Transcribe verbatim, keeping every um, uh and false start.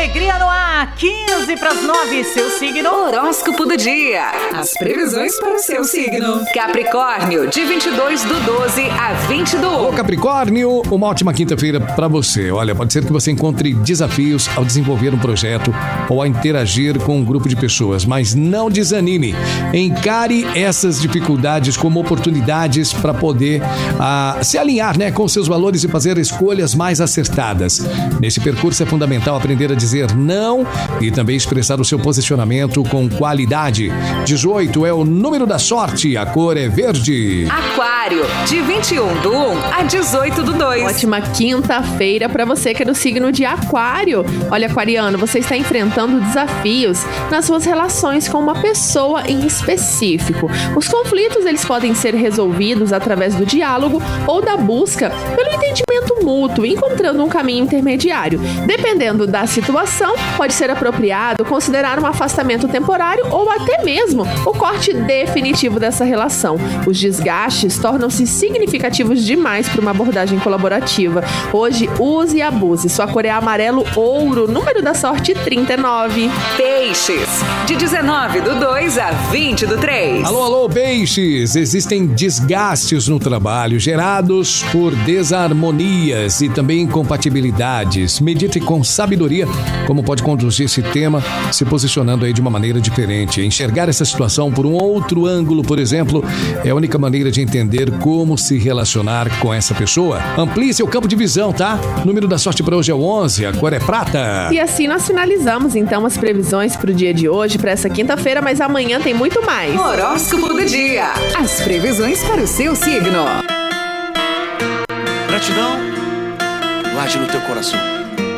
alegria no ar, quinze para as nove, seu signo. Horóscopo do dia. As previsões para o seu signo. Capricórnio, de vinte e dois do doze a vinte do um. Ô Capricórnio, uma ótima quinta-feira para você. Olha, pode ser que você encontre desafios ao desenvolver um projeto ou a interagir com um grupo de pessoas, mas não desanime. Encare essas dificuldades como oportunidades para poder ah, se alinhar, né, com seus valores e fazer escolhas mais acertadas. Nesse percurso é fundamental aprender a dizer não e também expressar o seu posicionamento com qualidade. dezoito é o número da sorte, a cor é verde. Aquário, de vinte e um do um a dezoito do dois. Ótima quinta-feira para você que é do signo de Aquário. Olha, aquariano, você está enfrentando desafios nas suas relações com uma pessoa em específico. Os conflitos, eles podem ser resolvidos através do diálogo ou da busca pelo entendimento mútuo, encontrando um caminho intermediário. Dependendo da situação, pode ser apropriado considerar um afastamento temporário ou até mesmo o corte definitivo dessa relação. Os desgastes tornam-se significativos demais para uma abordagem colaborativa. Hoje, use e abuse. Sua cor é amarelo ouro, número da sorte trinta e nove. Peixes, de dezenove do dois a vinte do três. Alô, alô, peixes! Existem desgastes no trabalho gerados por desarmonias e também incompatibilidades. Medite com sabedoria como pode conduzir esse tema, se posicionando aí de uma maneira diferente. Enxergar essa situação por um outro ângulo, por exemplo, é a única maneira de entender como se relacionar com essa pessoa. Amplie seu campo de visão, tá? O número da sorte para hoje é o onze, a cor é prata. E assim nós finalizamos então as previsões para o dia de hoje, para essa quinta-feira, mas amanhã tem muito mais. Horóscopo do dia. As previsões para o seu signo. Gratidão, guarde no teu coração.